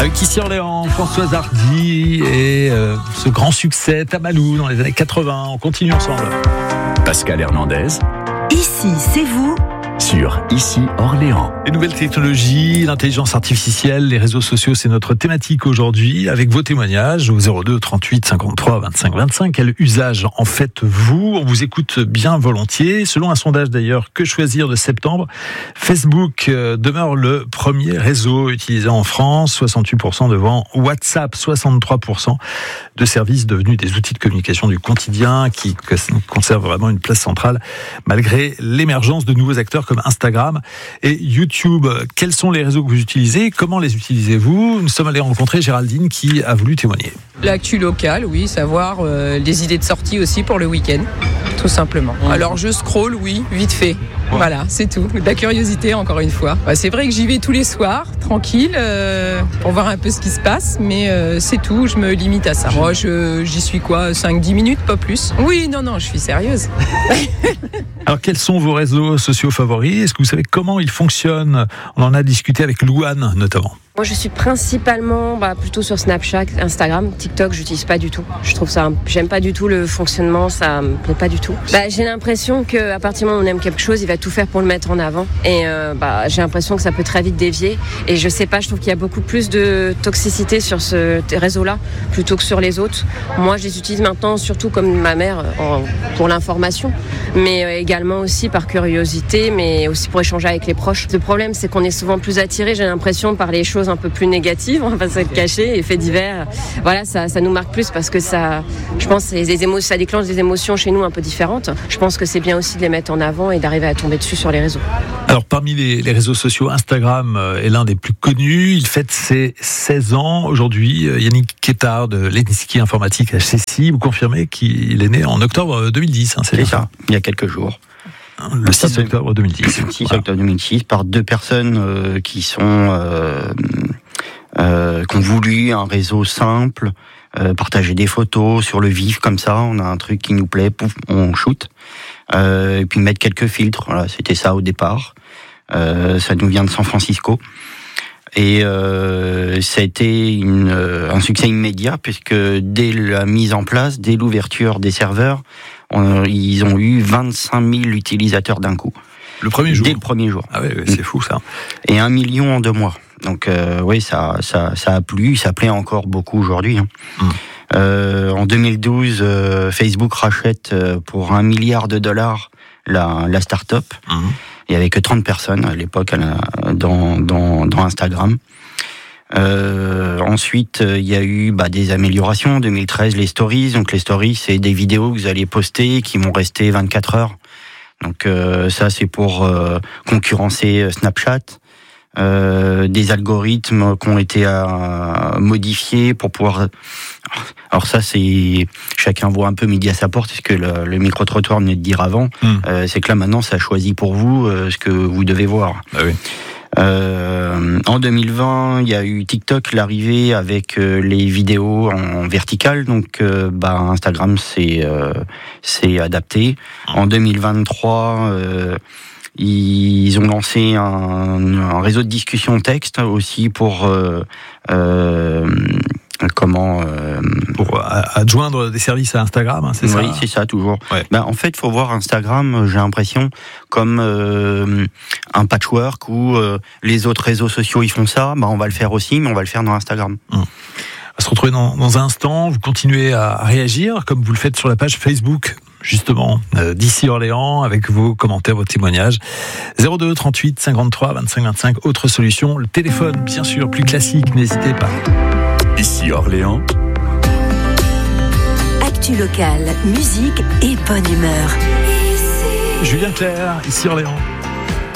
Avec ici Orléans, Françoise Hardy et ce grand succès Tamalou dans les années 80. On continue ensemble. Pascal Hernandez. Ici, c'est vous. Sur Ici Orléans. Les nouvelles technologies, l'intelligence artificielle, les réseaux sociaux, c'est notre thématique aujourd'hui. Avec vos témoignages au 02 38 53 25 25. Quel usage en faites-vous ? On vous écoute bien volontiers. Selon un sondage d'ailleurs, Que choisir de septembre, Facebook demeure le premier réseau utilisé en France, 68% devant WhatsApp, 63% de services devenus des outils de communication du quotidien qui conservent vraiment une place centrale malgré l'émergence de nouveaux acteurs comme Instagram et YouTube. Quels sont les réseaux que vous utilisez ? Comment les utilisez-vous ? Nous sommes allés rencontrer Géraldine qui a voulu témoigner. L'actu locale, oui, savoir des idées de sortie aussi pour le week-end, tout simplement. Alors je scrolle, oui, vite fait. Voilà, c'est tout. De la curiosité, encore une fois. C'est vrai que j'y vais tous les soirs, tranquille, pour voir un peu ce qui se passe, mais c'est tout, je me limite à ça. Moi, j'y suis 5-10 minutes, pas plus. Oui, non, je suis sérieuse. Alors, quels sont vos réseaux sociaux favoris ? Est-ce que vous savez comment ils fonctionnent ? On en a discuté avec Louane, notamment. Moi, je suis principalement plutôt sur Snapchat, Instagram, TikTok, j'utilise pas du tout. Je trouve ça, j'aime pas du tout le fonctionnement, ça me plaît pas du tout. J'ai l'impression qu'à partir du moment où on aime quelque chose, il va tout faire pour le mettre en avant. Et j'ai l'impression que ça peut très vite dévier. Et je sais pas, je trouve qu'il y a beaucoup plus de toxicité sur ce réseau-là plutôt que sur les autres. Moi, je les utilise maintenant surtout comme ma mère pour l'information, mais également aussi par curiosité, mais aussi pour échanger avec les proches. Le problème, c'est qu'on est souvent plus attiré, j'ai l'impression, par les choses un peu plus négatives, on va pas se le cacher, et faits divers. Voilà, ça nous marque plus parce que ça, je pense, ça déclenche des émotions chez nous un peu différentes. Je pense que c'est bien aussi de les mettre en avant et d'arriver à tomber dessus sur les réseaux. Alors, parmi les réseaux sociaux, Instagram est l'un des plus connus. Il fête ses 16 ans aujourd'hui. Yannick Quétard de l'Ethiski Informatique HCC, vous confirmez qu'il est né en octobre 2010. C'est ça, il y a quelques jours. Le 6 octobre 2010. Le 6 octobre 2010, par deux personnes qui ont voulu un réseau simple, partager des photos sur le vif comme ça, on a un truc qui nous plaît, pouf, on shoot, et puis mettre quelques filtres, voilà, c'était ça au départ. Ça nous vient de San Francisco. Et ça a été un succès immédiat puisque dès la mise en place, dès l'ouverture des serveurs, ils ont eu 25 000 utilisateurs d'un coup. Le premier jour. Dès le premier jour. Ah oui, c'est fou ça. Et 1 million en 2 mois. Donc oui, ça a plu, ça plaît encore beaucoup aujourd'hui. En 2012, Facebook rachète pour $1 milliard la start-up. Il y avait que 30 personnes à l'époque dans Instagram. Ensuite, il y a eu des améliorations. En 2013, les stories. Donc les stories, c'est des vidéos que vous allez poster qui vont rester 24 heures. Donc ça, c'est pour concurrencer Snapchat. Des algorithmes qui ont été modifiés pour pouvoir... Alors ça, c'est... Chacun voit un peu midi à sa porte, c'est ce que le micro-trottoir venait de dire avant. C'est que là, maintenant, ça choisit pour vous ce que vous devez voir. Ah oui. En 2020, il y a eu TikTok, l'arrivée avec les vidéos en verticale. Donc, Instagram s'est adapté. En 2023... ils ont lancé un réseau de discussion texte aussi pour pour adjoindre des services à Instagram, c'est ça ? Oui, c'est ça, toujours. Ouais. En fait, il faut voir Instagram, j'ai l'impression, comme un patchwork où les autres réseaux sociaux, ils font ça, on va le faire aussi, mais on va le faire dans Instagram. On va se retrouver dans un instant. Vous continuez à réagir, comme vous le faites sur la page Facebook, justement, d'Ici Orléans, avec vos commentaires, vos témoignages. 02 38 53 25 25. Autre solution, le téléphone, bien sûr, plus classique, n'hésitez pas. Ici Orléans. Actu locale, musique et bonne humeur. Julien Clerc, Ici Orléans.